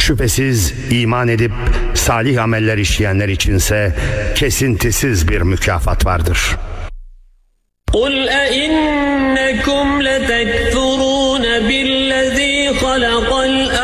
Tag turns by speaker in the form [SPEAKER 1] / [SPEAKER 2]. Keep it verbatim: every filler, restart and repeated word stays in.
[SPEAKER 1] Şüphesiz iman edip salih ameller işleyenler içinse kesintisiz bir mükafat vardır.
[SPEAKER 2] قُلْ أَئِنَّكُمْ لَتَكْفُرُونَ